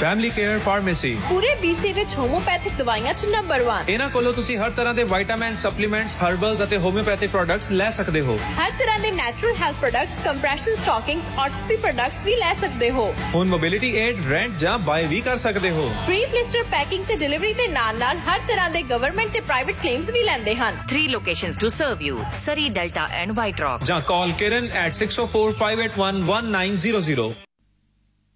Family care pharmacy ਪੂਰੇ BC ਵਿੱਚ homeopathic ਦਵਾਈਆਂ 'ਚ ਨੰਬਰ 1। ਇਹਨਾਂ ਕੋਲੋਂ ਤੁਸੀਂ ਹਰ ਤਰ੍ਹਾਂ ਦੇ ਵਿਟਾਮਿਨ, ਸਪਲੀਮੈਂਟਸ, ਹਰਬਲਸ ਅਤੇ ਹੋਮਿਓਪੈਥਿਕ ਪ੍ਰੋਡਕਟਸ ਲੈ ਸਕਦੇ ਹੋ। ਹਰ ਤਰ੍ਹਾਂ ਦੇ natural health products, compression ਸਟਾਕਿੰਗਸ, ਆਰਥੋਪੀ products ਵੀ ਲੈ ਸਕਦੇ ਹੋ। ਹੁਣ ਮੋਬਿਲਿਟੀ ਏਡ, ਰੈਂਟ ਜਾਂ ਬਾਏ ਵੀ ਕਰ ਸਕਦੇ ਹੋ। ਫ੍ਰੀ ਬਲਿਸਟਰ ਪੈਕਿੰਗ ਤੇ ਡਿਲੀਵਰੀ ਦੇ ਨਾਲ-ਨਾਲ ਹਰ ਤਰ੍ਹਾਂ ਦੇ ਗਵਰਨਮੈਂਟ ਤੇ ਪ੍ਰਾਈਵੇਟ ਕਲੇਮਸ ਵੀ ਲੈਂਦੇ ਹਨ। 3 locations to serve you: Surrey, Delta and White Rock. ਜਾਂ ਕਾਲ Kiran at 604-581-1900